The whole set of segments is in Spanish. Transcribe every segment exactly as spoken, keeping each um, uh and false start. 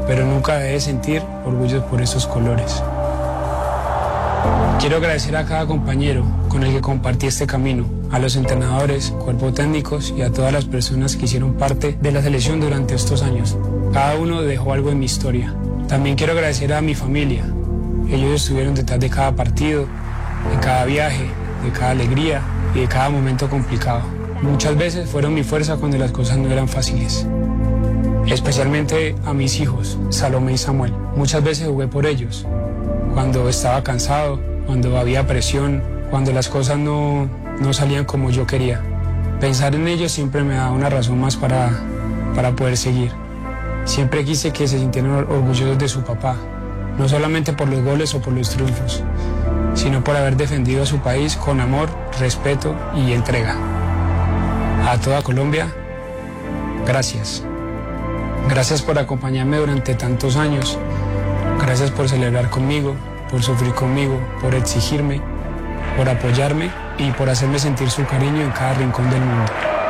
pero nunca dejé de sentir orgullo por esos colores. Quiero agradecer a cada compañero con el que compartí este camino, a los entrenadores, cuerpos técnicos y a todas las personas que hicieron parte de la selección durante estos años. Cada uno dejó algo en mi historia. También quiero agradecer a mi familia. Ellos estuvieron detrás de cada partido, de cada viaje, de cada alegría y de cada momento complicado. Muchas veces fueron mi fuerza cuando las cosas no eran fáciles. Especialmente a mis hijos, Salomé y Samuel. Muchas veces jugué por ellos, cuando estaba cansado, cuando había presión, cuando las cosas no, no salían como yo quería. Pensar en ellos siempre me da una razón más para, para poder seguir. Siempre quise que se sintieran orgullosos de su papá, no solamente por los goles o por los triunfos, sino por haber defendido a su país con amor, respeto y entrega. A toda Colombia, gracias. Gracias por acompañarme durante tantos años. Gracias por celebrar conmigo, por sufrir conmigo, por exigirme, por apoyarme y por hacerme sentir su cariño en cada rincón del mundo.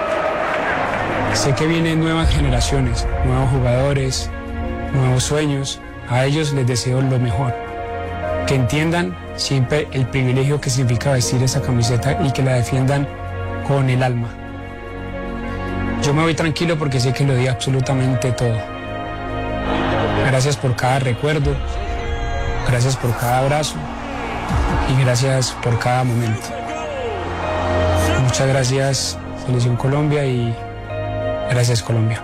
Sé que vienen nuevas generaciones, nuevos jugadores, nuevos sueños. A ellos les deseo lo mejor. Que entiendan siempre el privilegio que significa vestir esa camiseta y que la defiendan con el alma. Yo me voy tranquilo porque sé que lo di absolutamente todo. Gracias por cada recuerdo, gracias por cada abrazo y gracias por cada momento. Muchas gracias, Selección Colombia, y gracias, Colombia.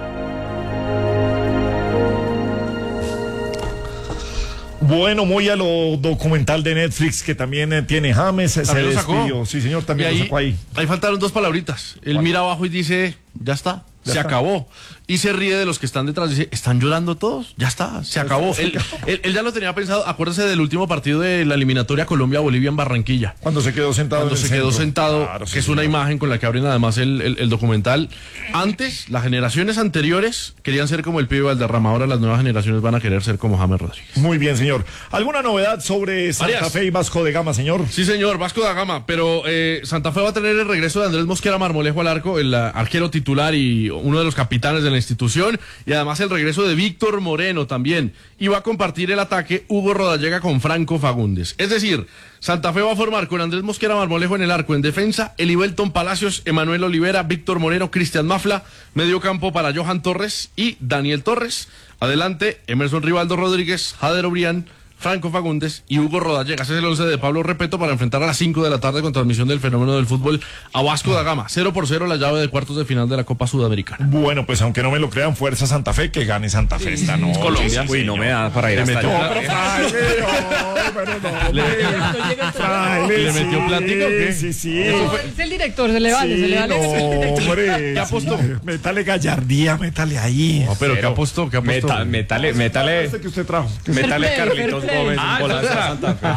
Bueno, muy a lo documental de Netflix que también eh, tiene James, se También lo despidió. sacó. Sí, señor, también ahí, lo sacó ahí. Ahí faltaron dos palabritas. Él mira abajo y dice, ya está, Ya se está. acabó. Y se ríe de los que están detrás. Dice, ¿están llorando todos? Ya está, se acabó. se Él, acabó. él- él ya lo tenía pensado. Acuérdese del último partido de la eliminatoria Colombia-Bolivia en Barranquilla. Cuando se quedó sentado Cuando en el se quedó centro. sentado, Claro, sí, que es una señor. imagen con la que abren además el, el- el documental. Antes, las generaciones anteriores querían ser como el pibe Valderrama. Ahora las nuevas generaciones van a querer ser como James Rodríguez. Muy bien, señor. ¿Alguna novedad sobre Santa Varias. Fe y Vasco de Gama, señor? Sí, señor, Vasco da Gama, pero eh, Santa Fe va a tener el regreso de Andrés Mosquera Marmolejo al arco, el uh, arquero titular y uno de los capitanes de la institución, y además el regreso de Víctor Moreno también, y va a compartir el ataque Hugo Rodallega con Franco Fagundes. Es decir, Santa Fe va a formar con Andrés Mosquera Marmolejo en el arco, en defensa, Elibelton Palacios, Emanuel Olivera, Víctor Moreno, Cristian Mafla, medio campo para Johan Torres y Daniel Torres, adelante Emerson Rivaldo Rodríguez, Jader Obrián, Franco Fagundes y Hugo Rodallega. Ese es el once de Pablo Repeto para enfrentar a las cinco de la tarde con transmisión del fenómeno del fútbol a Vasco da Gama. cero por cero la llave de cuartos de final de la Copa Sudamericana. Bueno, pues aunque no me lo crean, fuerza Santa Fe, que gane Santa Fe esta noche. Colombia. Sí, Uy, no señor. me da para ir Le hasta metió- allá. No, pero fraile, no, pero no, Le- hombre. Fraile, ¿Le metió sí, plática o qué? Sí, sí. Es el director, se le vale, Sí, se le vale. no, hombre. ¿Qué apostó? Sí, métale gallardía, métale ahí. No, pero ¿qué Cero. apostó? ¿Qué apostó? Meta- Métale, métale, Este que usted trajo. métale Fair play, Carlitos fair play. Gómez. Ah, un golazo esa a Santa Fe.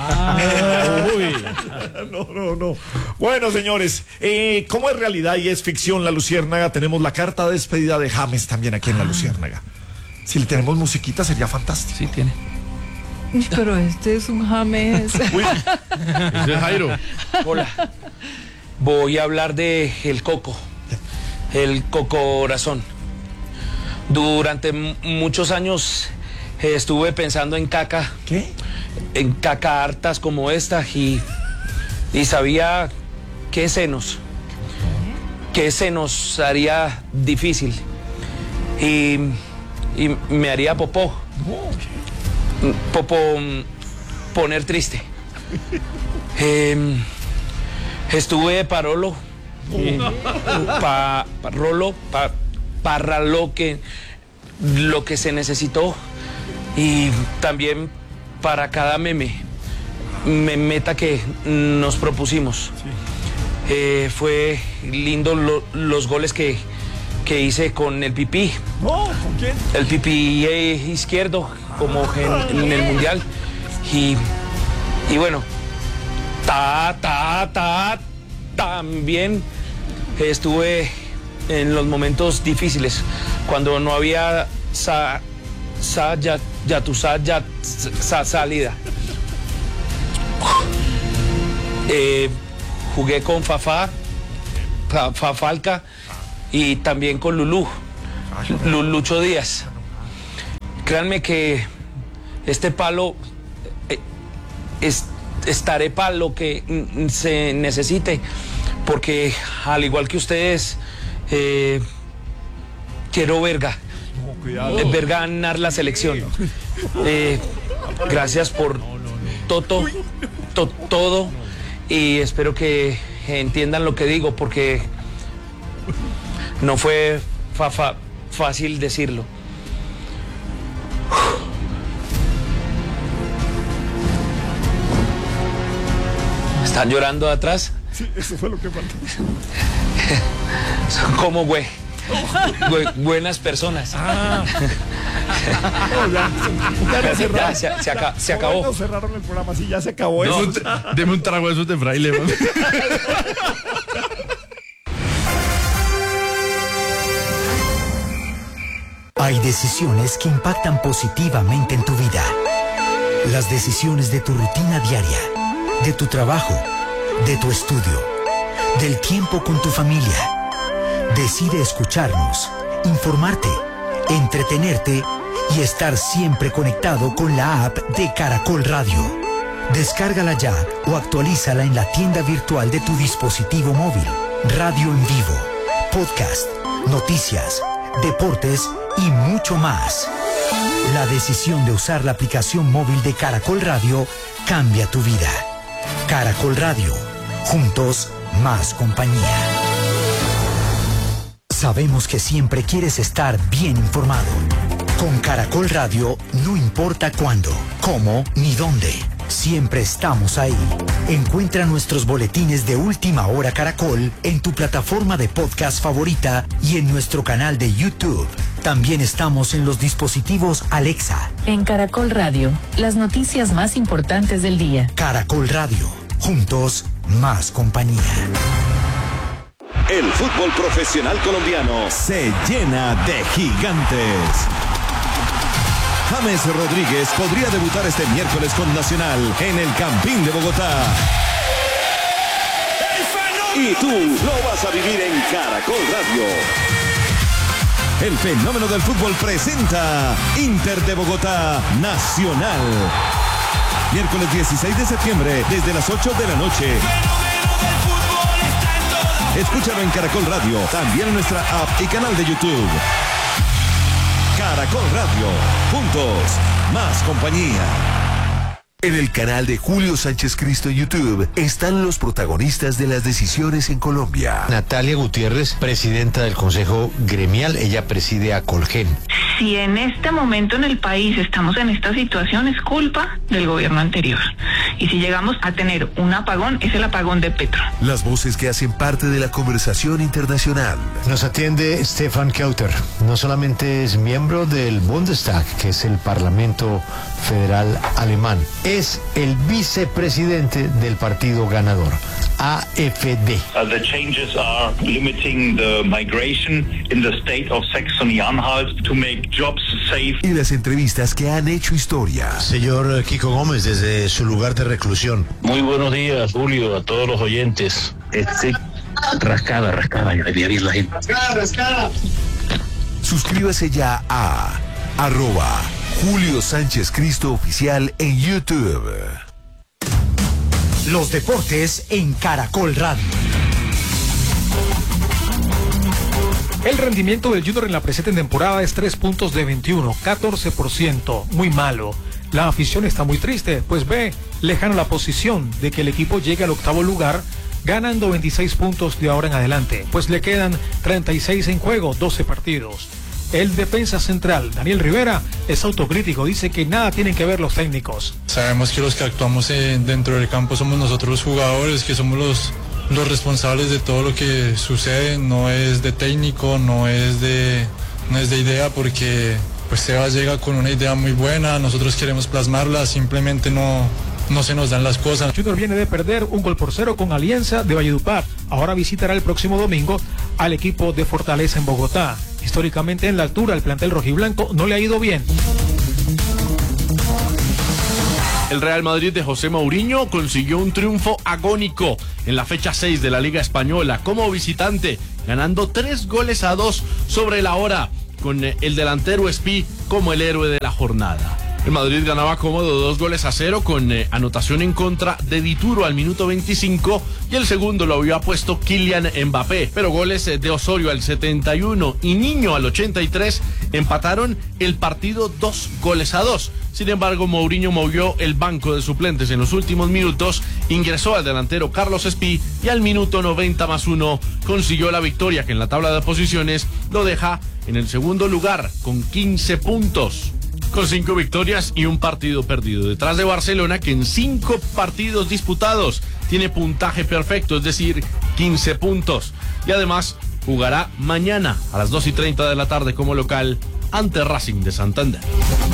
No, no, no. Bueno, señores, eh, ¿cómo es realidad y es ficción La Luciérnaga? Tenemos la carta de despedida de James también aquí en La Luciérnaga. Si le tenemos musiquita sería fantástico. Sí, tiene. Uy, pero este es un James. Uy, Ese es Jairo. Hola, voy a hablar de el coco, el cocorazón. Durante m- muchos años eh, estuve pensando en caca, ¿qué? en caca hartas como esta y, y sabía que senos, que se nos haría difícil y, y me haría popó, popó, mm, poner triste. Em, estuve parolo, pa, parolo, pa, para lo que, lo que se necesitó y también para cada meme, me, meta que nos propusimos. Eh, fue lindo lo- los goles que, que hice con el pipí, No, ¿con quién? el pipí eh, izquierdo como en, en el mundial y, y bueno, ta, ta, ta, también estuve en los momentos difíciles, cuando no había sa, sa, ya, ya tu sa, ya, sa, salida. Eh, jugué con Fafá, Fa- Fafalca y también con Lulú, Lu- Lucho Díaz. créanme que este palo eh, es, estaré para lo que mm, se necesite, porque al igual que ustedes, eh, quiero verga, eh, ver ganar la selección. Eh, gracias por todo, to, todo, y espero que entiendan lo que digo, porque no fue fa, fa, fácil decirlo. ¿Están llorando de atrás? Sí, eso fue lo que faltó. Son como güey, güey, buenas personas. Ah. No, ya, ya, Ya, cerraron. se, se aca- se No, acabó. bueno, cerraron el programa, sí, ya se acabó Deme eso. un tra- deme un trago de esos de fraile, man. Hay decisiones que impactan positivamente en tu vida. Las decisiones de tu rutina diaria, de tu trabajo, de tu estudio, del tiempo con tu familia. Decide escucharnos, informarte, entretenerte y estar siempre conectado con la app de Caracol Radio. Descárgala ya o actualízala en la tienda virtual de tu dispositivo móvil. Radio en vivo, podcast, noticias, deportes y mucho más. La decisión de usar la aplicación móvil de Caracol Radio cambia tu vida. Caracol Radio, juntos más compañía. Sabemos que siempre quieres estar bien informado. Con Caracol Radio no importa cuándo, cómo ni dónde. Siempre estamos ahí. Encuentra nuestros boletines de Última Hora Caracol en tu plataforma de podcast favorita y en nuestro canal de YouTube. También estamos en los dispositivos Alexa. En Caracol Radio, las noticias más importantes del día. Caracol Radio, juntos más compañía. El fútbol profesional colombiano se llena de gigantes. James Rodríguez podría debutar este miércoles con Nacional en el Campín de Bogotá. Y tú lo vas a vivir en Caracol Radio. El fenómeno del fútbol presenta Inter de Bogotá Nacional. Miércoles dieciséis de septiembre desde las ocho de la noche. Escúchalo en Caracol Radio, también en nuestra app y canal de YouTube. Caracol Radio, juntos, más compañía. En el canal de Julio Sánchez Cristo en YouTube están los protagonistas de las decisiones en Colombia. Natalia Gutiérrez, presidenta del Consejo Gremial, ella preside a Colgen. Si en este momento en el país estamos en esta situación, es culpa del gobierno anterior. Y si llegamos a tener un apagón, es el apagón de Petro. Las voces que hacen parte de la conversación internacional. Nos atiende Stefan Kauter. No solamente es miembro del Bundestag, que es el Parlamento Federal Alemán, es el vicepresidente del partido ganador, A F D. Uh, the changes are limiting the migration in the state of Saxony-Anhalt to make jobs safe. Y las entrevistas que han hecho historia. Señor Kiko Gómez, desde su lugar de reclusión. Muy buenos días, Julio, a todos los oyentes. Este, rascada, rascada, ya debía ir la gente. Rascada, rascada. Suscríbase ya a arroba Julio Sánchez Cristo Oficial en YouTube. Los deportes en Caracol Radio. El rendimiento del Junior en la presente temporada es tres puntos de veintiuno, catorce por ciento, muy malo. La afición está muy triste, pues ve lejano la posición de que el equipo llegue al octavo lugar, ganando veintiséis puntos de ahora en adelante, pues le quedan treinta y seis en juego, doce partidos. El defensa central, Daniel Rivera, es autocrítico, dice que nada tienen que ver los técnicos. Sabemos que los que actuamos en, dentro del campo somos nosotros los jugadores, que somos los, los responsables de todo lo que sucede, no es de técnico, no es de, no es de idea, porque pues Sebas llega con una idea muy buena, nosotros queremos plasmarla, simplemente no, no se nos dan las cosas. Junior viene de perder un gol por cero con Alianza de Valledupar, ahora visitará el próximo domingo al equipo de Fortaleza en Bogotá. Históricamente en la altura el plantel rojiblanco no le ha ido bien. El Real Madrid de José Mourinho consiguió un triunfo agónico en la fecha seis de la Liga Española como visitante, ganando tres goles a dos sobre la hora, con el delantero Espí como el héroe de la jornada. El Madrid ganaba cómodo dos goles a cero con eh, anotación en contra de Dituro al minuto veinticinco y el segundo lo había puesto Kylian Mbappé, pero goles eh, de Osorio al setenta y uno y Niño al ochenta y tres empataron el partido dos goles a dos. Sin embargo, Mourinho movió el banco de suplentes en los últimos minutos, ingresó al delantero Carlos Espí y al minuto noventa más uno consiguió la victoria que en la tabla de posiciones lo deja en el segundo lugar con quince puntos. Con cinco victorias y un partido perdido, detrás de Barcelona, que en cinco partidos disputados tiene puntaje perfecto, es decir, quince puntos. Y además jugará mañana a las dos y treinta de la tarde como local ante Racing de Santander.